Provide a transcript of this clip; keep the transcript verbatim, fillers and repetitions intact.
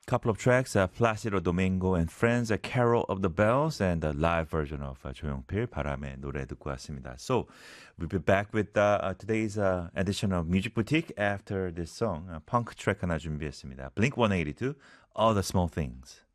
Couple of tracks, uh, Placido Domingo and Friends, uh, Carol of the Bells, and the live version of uh, 조용필 바람의 노래 듣고 왔습니다. So we'll be back with uh, uh, today's uh, edition of Music Boutique after this song. Uh, 펑크 트랙 하나 준비했습니다. Blink one eighty-two, All the Small Things.